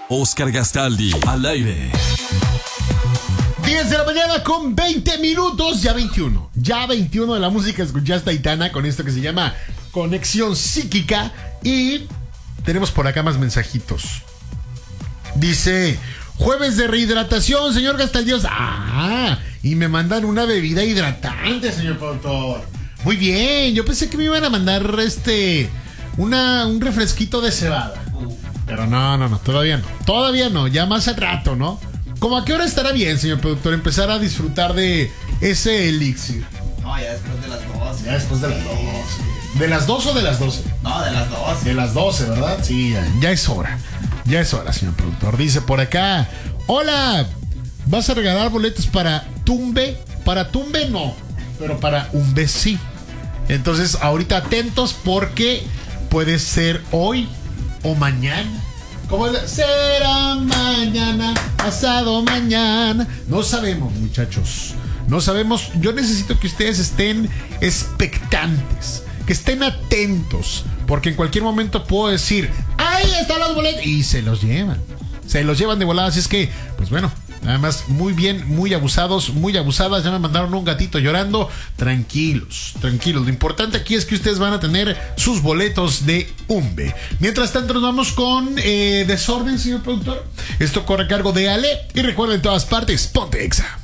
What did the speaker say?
Oscar Gastaldi, al aire. 10 de la mañana con 20 minutos, ya 21. Ya 21 de la música escuchaste a Aitana con esto que se llama Conexión Psíquica. Y tenemos por acá más mensajitos. Dice: jueves de rehidratación, señor Gastaldios. Y me mandan una bebida hidratante, señor productor. Muy bien, yo pensé que me iban a mandar un refresquito de cebada. Pero no, todavía no, ya más al rato, ¿no? ¿Cómo a qué hora estará bien, señor productor, empezar a disfrutar de ese elixir? No, ya después de las 12. Ya después de las 12. ¿De las 2 o de las 12? No, de las 12. De las 12, ¿verdad? Sí, ya es hora. Ya es hora, señor productor. Dice por acá: hola, ¿vas a regalar boletos para Tumbe? Para Tumbe no, pero para Umbe sí. Entonces, ahorita atentos porque puede ser hoy o mañana. ¿Cómo será mañana, pasado mañana? No sabemos, muchachos. No sabemos. Yo necesito que ustedes estén expectantes, que estén atentos, porque en cualquier momento puedo decir: ahí están los boletos, y se los llevan de volada. Así es que, pues bueno, nada más, muy bien, muy abusados, muy abusadas. Ya me mandaron un gatito llorando. Tranquilos. Lo importante aquí es que ustedes van a tener sus boletos de Umbe. Mientras tanto, nos vamos con Desorden, señor productor. Esto corre a cargo de Ale. Y recuerden, en todas partes, ponte Exa.